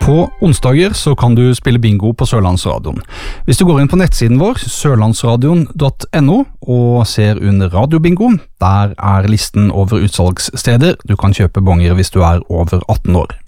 På onsdager så kan du spille bingo på Sørlandsradioen. Hvis du går inn på nettsiden vår, sørlandsradion.no, og ser under radiobingo, der er listen over utsalgssteder. Du kan kjøpe bonger hvis du er over 18 år.